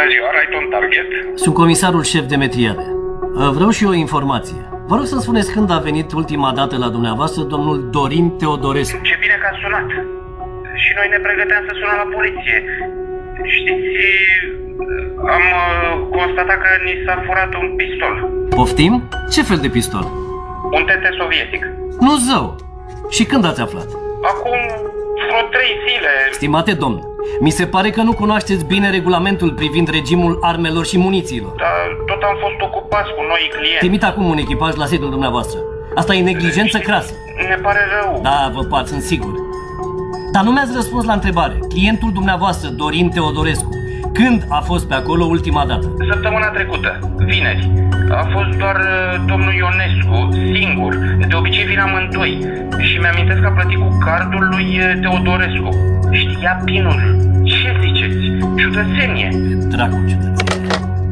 Bună ziua, right on target. Sunt comisarul șef Demetriade. Vreau și o informație. Vă rog să-mi spuneți când a venit ultima dată la dumneavoastră domnul Dorin Teodorescu. Ce bine că ați sunat. Și noi ne pregăteam să sunăm la poliție. Știți, am constatat că ni s-a furat un pistol. Poftim? Ce fel de pistol? Un TT sovietic. Nu zău! Și când ați aflat? Acum vreo 3 zile. Stimate domn, mi se pare că nu cunoașteți bine regulamentul privind regimul armelor și munițiilor. Dar tot am fost ocupați cu noi clienți. Trimit acum un echipaj la sediul dumneavoastră. Asta e neglijență crasă. Ne pare rău. Da, vă pat, sunt sigur. Dar nu mi-ați răspuns la întrebare. Clientul dumneavoastră, Dorin Teodorescu, când a fost pe acolo ultima dată? Săptămâna trecută, vineri. A fost doar domnul Ionescu, singur. De obicei vin amândoi. Și mi-amintesc că a plătit cu cardul lui Teodorescu. Știa pinul. Ce ziceți? Ciudățenie. Dracu, ciudățenie.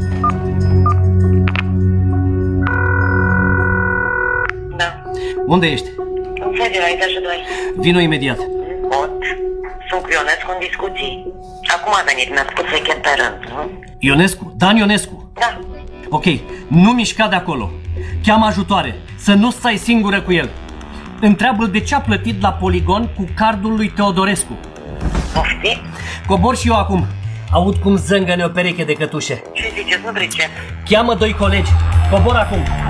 Da. Unde ești? În sede, la etajul 2. Vino imediat. Pot. Sunt cu Ionescu în discuții. Acum a venit, mi-a spus să chem pe rând, nu? Ionescu? Dan Ionescu? Da. Ok, nu mișca de acolo. Cheamă ajutoare. Să nu stai singură cu el. Întreabă-l de ce a plătit la poligon cu cardul lui Teodorescu. Pofti? Cobor și eu acum. Aud cum zângăne o pereche de cătușe. Ce ziceți? Nu pricep. Cheamă 2 colegi. Cobor acum.